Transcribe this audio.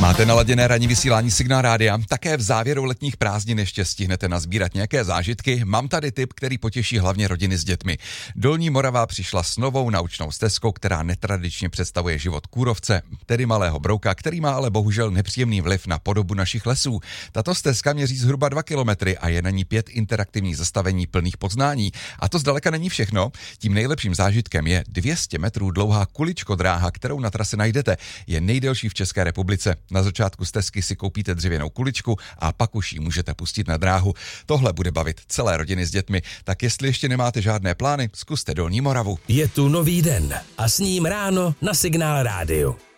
Máte naladěné ranní vysílání Signál rádia? Také v závěru letních prázdnin ještě stihnete nazbírat nějaké zážitky? Mám tady tip, který potěší hlavně rodiny s dětmi. Dolní Morava přišla s novou naučnou stezkou, která netradičně představuje život kůrovce, tedy malého brouka, který má ale bohužel nepříjemný vliv na podobu našich lesů. Tato stezka měří zhruba 2 kilometry a je na ní 5 interaktivních zastavení plných poznání. A to zdaleka není všechno. Tím nejlepším zážitkem je 200 metrů dlouhá kuličkodráha, kterou na trase najdete. Je nejdelší v České republice. Na začátku stezky si koupíte dřevěnou kuličku a pak už ji můžete pustit na dráhu. Tohle bude bavit celé rodiny s dětmi, tak jestli ještě nemáte žádné plány, zkuste Dolní Moravu. Je tu nový den a s ním ráno na Signál rádiu.